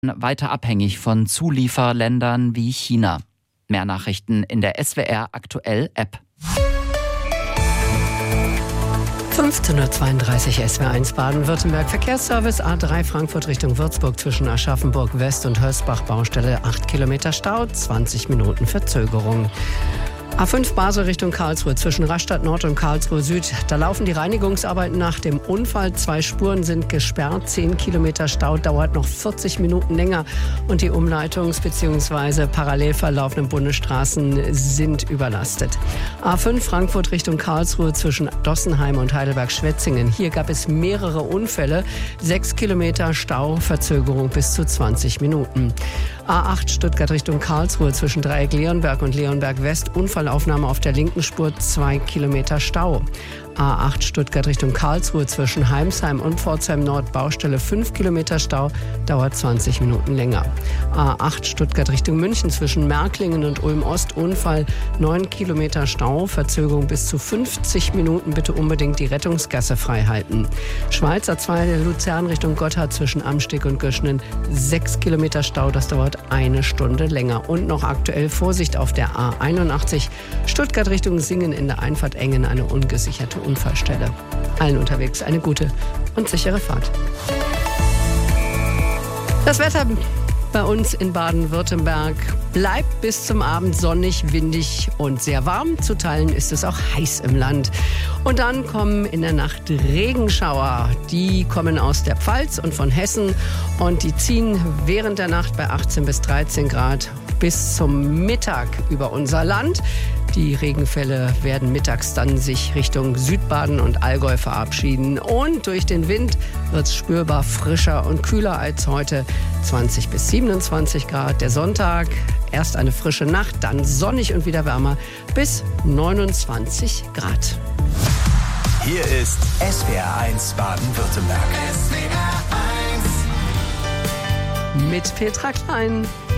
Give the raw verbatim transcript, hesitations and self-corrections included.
weiter abhängig von Zulieferländern wie China. Mehr Nachrichten in der S W R Aktuell App. fünfzehn Uhr zweiunddreißig S W R eins Baden-Württemberg Verkehrsservice A drei Frankfurt Richtung Würzburg zwischen Aschaffenburg West und Hösbach Baustelle acht Kilometer Stau, zwanzig Minuten Verzögerung. A fünf Basel Richtung Karlsruhe zwischen Rastatt Nord und Karlsruhe Süd. Da laufen die Reinigungsarbeiten nach dem Unfall. Zwei Spuren sind gesperrt. zehn Kilometer Stau dauert noch vierzig Minuten länger. Und die Umleitungs- bzw. parallel verlaufenden Bundesstraßen sind überlastet. A fünf Frankfurt Richtung Karlsruhe zwischen Dossenheim und Heidelberg-Schwetzingen. Hier gab es mehrere Unfälle. sechs Kilometer Stau, Verzögerung bis zu zwanzig Minuten. A acht Stuttgart Richtung Karlsruhe zwischen Dreieck Leonberg und Leonberg West. Unfallaufnahme auf der linken Spur, zwei Kilometer Stau. A acht Stuttgart Richtung Karlsruhe zwischen Heimsheim und Pforzheim Nord. Baustelle fünf Kilometer Stau, dauert zwanzig Minuten länger. A acht Stuttgart Richtung München zwischen Märklingen und Ulm Ost. Unfall, neun Kilometer Stau, Verzögerung bis zu fünfzig Minuten. Bitte unbedingt die Rettungsgasse frei halten. Schweizer zwei Luzern Richtung Gotthard zwischen Amsteg und Göschenen. sechs Kilometer Stau, das dauert eine Stunde länger. Und noch aktuell Vorsicht auf der A einundachtzig Stuttgart Richtung Singen in der Einfahrt Engen, eine ungesicherte Unfallstelle. Allen unterwegs eine gute und sichere Fahrt. Das Wetter bei uns in Baden-Württemberg bleibt bis zum Abend sonnig, windig und sehr warm. Zu Teilen ist es auch heiß im Land. Und dann kommen in der Nacht Regenschauer. Die kommen aus der Pfalz und von Hessen und die ziehen während der Nacht bei achtzehn bis dreizehn Grad bis zum Mittag über unser Land. Die Regenfälle werden mittags dann sich Richtung Südbaden und Allgäu verabschieden. Und durch den Wind wird es spürbar frischer und kühler als heute. zwanzig bis siebenundzwanzig Grad. Der Sonntag, erst eine frische Nacht, dann sonnig und wieder wärmer bis neunundzwanzig Grad. Hier ist S W R eins Baden-Württemberg. S W R eins mit Petra Klein.